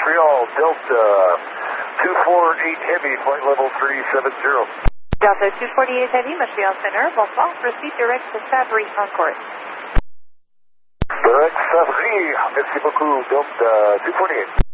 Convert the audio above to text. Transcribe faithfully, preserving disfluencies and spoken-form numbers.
Montreal, Delta two forty-eight Heavy, flight level three seven zero. Delta two forty-eight Heavy, Montreal Center, bonsoir, proceed direct to Savary en course. Direct Savary, merci beaucoup, Delta two forty-eight.